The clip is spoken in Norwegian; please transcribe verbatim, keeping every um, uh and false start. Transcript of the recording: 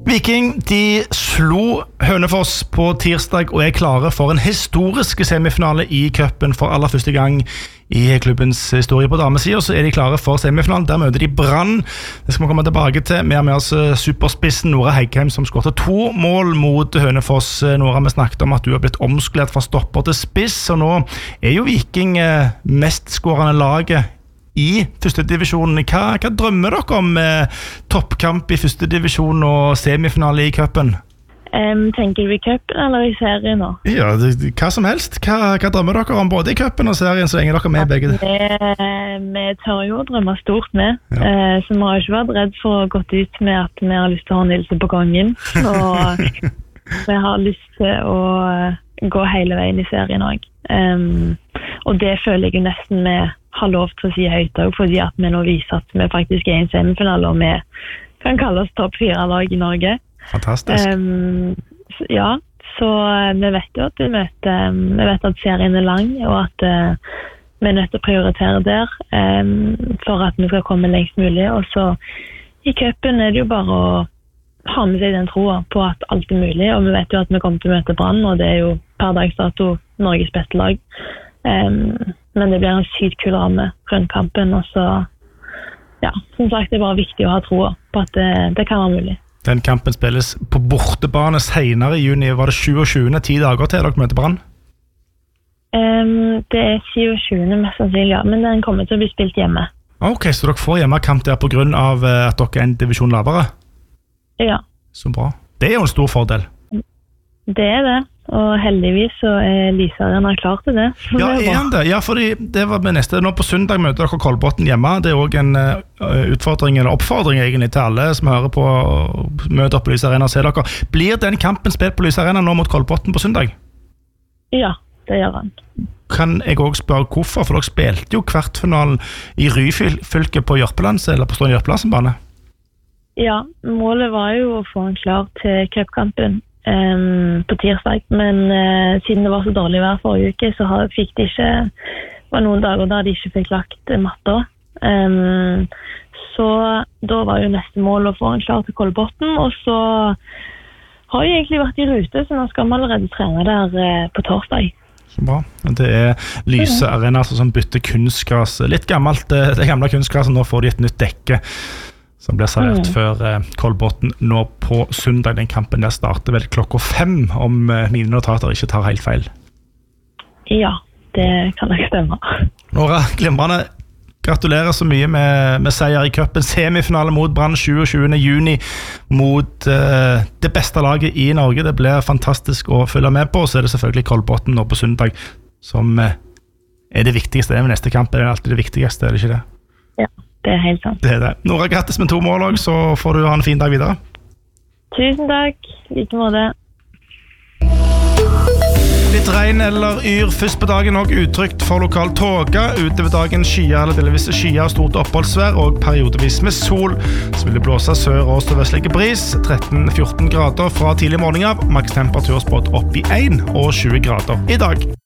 Viking, de slo Hønefoss på tirsdag og er klare for en historisk semifinale i cupen for aller første gang i klubbens historie. På damesiden så er de klare for semifinalen. Der møter de Brann. Det skal vi komme tilbake til. Vi har med oss superspissen Nora Heggheim som skåret to mål mot Hønefoss. Nora, vi snakket om at du har blitt omskolert fra stopper til spiss, og nå er jo Viking mest skårende laget i første divisjon. Hva, hva drømmer dere om eh, toppkamp i første divisjon og semifinale i cupen? Um, tenker du i cupen eller i serien nå? Ja, det, hva som helst. Hva, hva drømmer dere om både i cupen og serien, så lenge dere er med begge? Vi, vi tør jo å drømme stort med, ja. uh, så vi har ikke vært redd for å gått ut med at vi har lyst til å ha en Nilse på gangen, og vi har lyst til å gå hele veien i serien også. Um, og det føler jeg jo nesten med har lov til å si høyt også, fordi at vi nå viser at vi faktisk er i en semifinale, og vi kan kalle oss topp fire lag i Norge. Fantastisk. Um, så, ja, så vi vet jo at vi møter, vi vet at serien er lang, og at uh, vi er nødt til å prioritere der um, for at vi skal komme lengst mulig. Og så i cupen er det jo bare å ha med seg den troen på at alt er mulig, og vi vet jo at vi kommer til å møte Brann, og det er jo per dags dato Norges beste lag. Um, men det blir en sykt kul ramme rundt kampen, og så ja, som sagt, det er bare viktig å ha troa på at det, det kan være mulig. Den kampen spilles på bortebane senere i juni. Var det tjueåtte, ti dager til dere møter Brann? Um, det er tjueåtte mest sannsynlig, ja, men den kommer til å bli spilt hjemme. Ok, så dere får hjemmekamp der på grunn av at dere er en divisjon lavere? Ja. Så bra. Det er jo en stor fordel. Det er det, og heldigvis så er Lise Arena klar til det. Ja, er han det? Ja, fordi det var med neste. Nå på søndag møter dere Kolbotn hjemme. Det er også en uh, utfordring, eller oppfordring egentlig til alle som hører på møter på Lise Arena og ser dere. Blir den kampen spilt på Lise Arena nå mot Kolbotn på søndag? Ja, det gjør han. Kan jeg også spørre hvorfor? For dere spilte jo kvartfinalen i Ryfylke på Jørpelands, eller på Stående Jørpelandsenbane. Ja, målet var jo å få han klar til cupkampen Um, på tirsdag, men uh, siden det var så dårlig vær forrige uke, så har, fikk de ikke var noen dager der de ikke fikk lagt matta. Um, så da var jo neste mål å få han klar til Kolbotn, og så har jeg egentlig vært i rute, så nå skal vi allerede trene der uh, på torsdag. Så bra. Det er Lyse Arena som bytter kunstgras. Litt gammelt, det, det gamle kunstgraset. Nå får de et nytt dekke som blir servert mm. før eh, Kolbotn nå på søndag. Den kampen der starter vel klokka fem, om eh, mine notater ikke tar helt feil. Ja, det kan jeg stemme. Nora, glimrende. Gratulerer så mye med, med seier i cupen. Semifinale mot Brann tjueåtte juni mot eh, det beste laget i Norge. Det blir fantastisk å følge med på. Så er det selvfølgelig Kolbotn nå på søndag som eh, er det viktigste. Det er med neste kamp, det er alltid det viktigste, er det ikke det? Ja. Det er helt sant. Det er det. Nora, grattis med to mål også, så får du ha en fin dag videre. Tusen takk. Like måte. Litt regn eller yr først på dagen, og utrygt for lokal tåke. Utover dagen skyer eller delvis skyer, stort oppholdsvær og periodevis med sol. Så vil det blåse sør- og sørvestlig bris. tretten til fjorten grader fra tidlig morgen av. Maks temperatur spådd opp i en og tjue grader i dag.